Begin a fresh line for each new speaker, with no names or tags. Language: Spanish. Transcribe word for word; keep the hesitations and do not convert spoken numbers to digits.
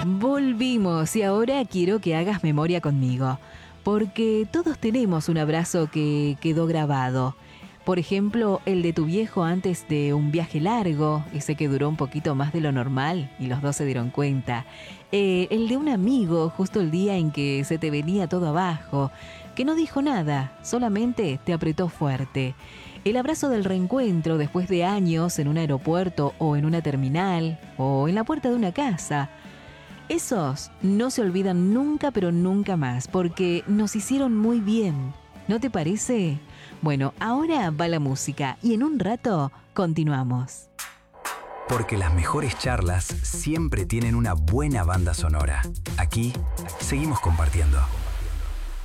Volvimos y ahora quiero que hagas memoria conmigo, porque todos tenemos un abrazo que quedó grabado. Por ejemplo, el de tu viejo antes de un viaje largo, ese que duró un poquito más de lo normal y los dos se dieron cuenta. Eh, el de un amigo justo el día en que se te venía todo abajo, que no dijo nada, solamente te apretó fuerte. El abrazo del reencuentro después de años en un aeropuerto o en una terminal o en la puerta de una casa. Esos no se olvidan nunca, pero nunca más, porque nos hicieron muy bien. ¿No te parece? Bueno, ahora va la música y en un rato continuamos.
Porque las mejores charlas siempre tienen una buena banda sonora. Aquí seguimos compartiendo.